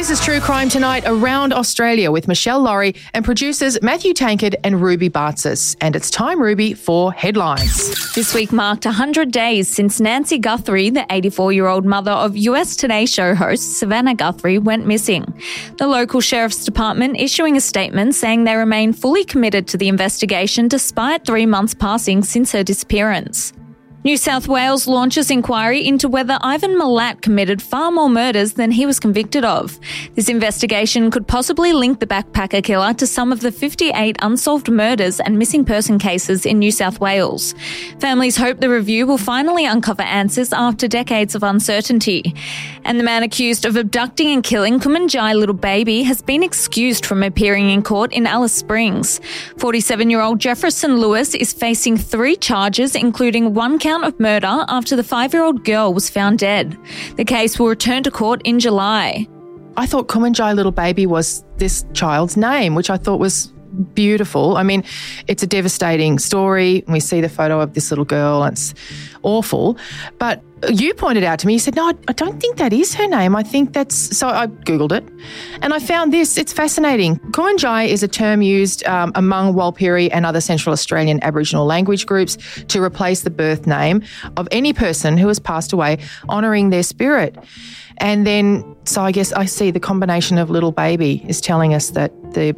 This is True Crime Tonight around Australia with Michelle Laurie and producers Matthew Tankard and Ruby Bartzis. And it's time, Ruby, for headlines. This week marked 100 days since Nancy Guthrie, the 84-year-old mother of US Today show host Savannah Guthrie, went missing. The local sheriff's department issuing a statement saying they remain fully committed to the investigation despite 3 months passing since her disappearance. New South Wales launches inquiry into whether Ivan Milat committed far more murders than he was convicted of. This investigation could possibly link the backpacker killer to some of the 58 unsolved murders and missing person cases in New South Wales. Families hope the review will finally uncover answers after decades of uncertainty. And the man accused of abducting and killing Kumanjai little baby has been excused from appearing in court in Alice Springs. 47-year-old Jefferson Lewis is facing 3 charges, including 1 count of murder after the 5-year-old girl was found dead. The case will return to court in July. I thought Kumanjai little baby was this child's name, which I thought was beautiful. I mean, it's a devastating story. We see the photo of this little girl. It's awful. But you pointed out to me, you said, no, I don't think that is her name. I think that's... So I Googled it and I found this. It's fascinating. Kumanjai is a term used among Walpiri and other Central Australian Aboriginal language groups to replace the birth name of any person who has passed away, honouring their spirit. And then, so I guess I see the combination of little baby is telling us that the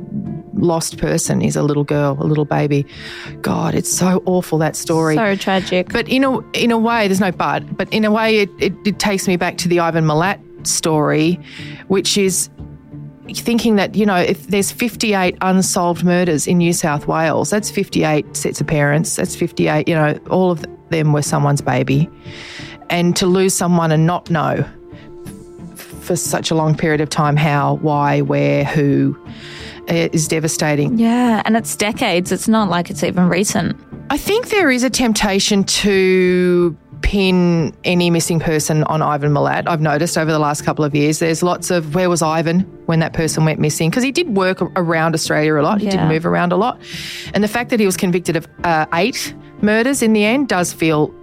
lost person is a little girl, a little baby. God, it's so awful, that story. So tragic. But in a way, there's no but in a way it takes me back to the Ivan Milat story, which is thinking that, you know, if there's 58 unsolved murders in New South Wales, that's 58 sets of parents, that's 58, you know, all of them were someone's baby. And to lose someone and not know for such a long period of time how, why, where, who, is devastating. Yeah, and it's decades. It's not like it's even recent. I think there is a temptation to pin any missing person on Ivan Milat. I've noticed over the last couple of years there's lots of where was Ivan when that person went missing, because he did work around Australia a lot. He did move around a lot. And the fact that he was convicted of 8 murders in the end does feel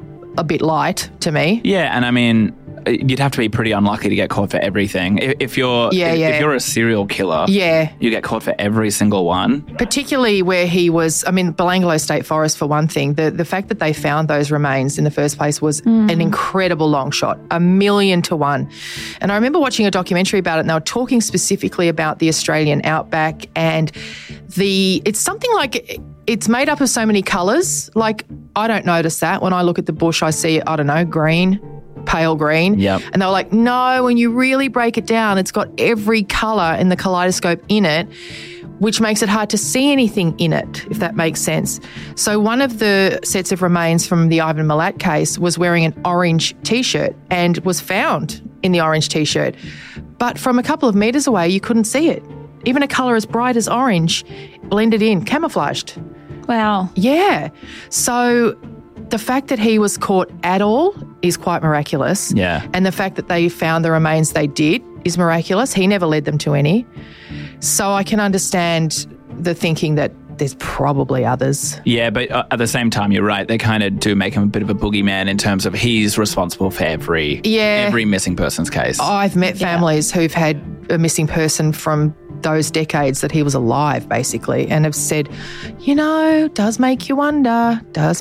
a bit light to me. Yeah, and I mean, you'd have to be pretty unlucky to get caught for everything. If you're a serial killer, you get caught for every single one. Particularly where he was, I mean, Belanglo State Forest for one thing. The fact that they found those remains in the first place was an incredible long shot, 1,000,000 to 1. And I remember watching a documentary about it, and they were talking specifically about the Australian outback, and it's something like it's made up of so many colours. Like, I don't notice that. When I look at the bush, I see, I don't know, green, pale green. Yep. And they were like, no, when you really break it down, it's got every colour in the kaleidoscope in it, which makes it hard to see anything in it, if that makes sense. So one of the sets of remains from the Ivan Milat case was wearing an orange T-shirt and was found in the orange T-shirt. But from a couple of metres away, you couldn't see it. Even a colour as bright as orange blended in, camouflaged. Wow. Yeah. So the fact that he was caught at all is quite miraculous. Yeah. And the fact that they found the remains they did is miraculous. He never led them to any. So I can understand the thinking that there's probably others. Yeah, but at the same time, you're right. They kind of do make him a bit of a boogeyman in terms of he's responsible for every missing person's case. I've met families who've had a missing person from those decades that he was alive, basically, and have said, you know, does make you wonder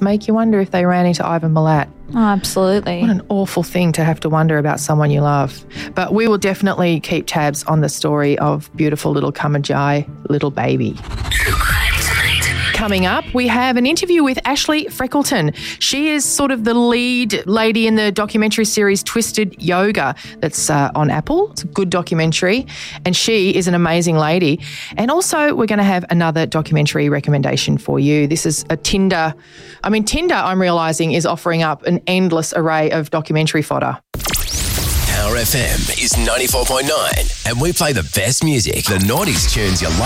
if they ran into Ivan Milat. Oh, absolutely. What an awful thing to have to wonder about someone you love. But we will definitely keep tabs on the story of beautiful little Kumanjai, little baby. Coming up, we have an interview with Ashley Freckleton. She is sort of the lead lady in the documentary series Twisted Yoga that's on Apple. It's a good documentary, and she is an amazing lady. And also, we're going to have another documentary recommendation for you. This is a Tinder. I mean, Tinder, I'm realising, is offering up an endless array of documentary fodder. Power FM is 94.9, and we play the best music, the 90s tunes you love.